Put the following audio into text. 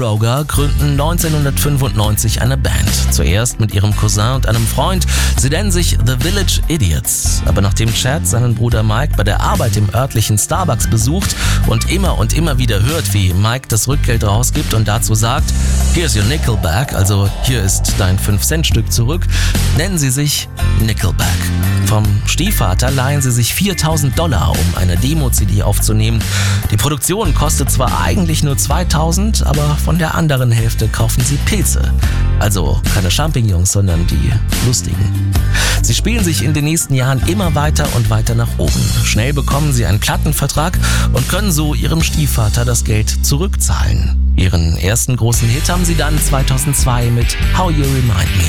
Kroger gründen 1995 eine Band. Zuerst mit ihrem Cousin und einem Freund. Sie nennen sich The Village Idiots. Aber nachdem Chad seinen Bruder Mike bei der Arbeit im örtlichen Starbucks besucht und immer wieder hört, wie Mike das Rückgeld rausgibt und dazu sagt, "Here's your nickel back", also hier ist dein 5-Cent-Stück zurück, nennen sie sich Nickelback. Vom Stiefvater leihen sie sich $4.000, um eine Demo-CD aufzunehmen. Die Produktion kostet zwar eigentlich nur $2.000, aber von der anderen Hälfte kaufen sie Pilze. Also keine Champignons, sondern die lustigen. Sie spielen sich in den nächsten Jahren immer weiter und weiter nach oben. Schnell bekommen sie einen Plattenvertrag und können so ihrem Stiefvater das Geld zurückzahlen. Ihren ersten großen Hit haben sie dann 2002 mit How You Remind Me.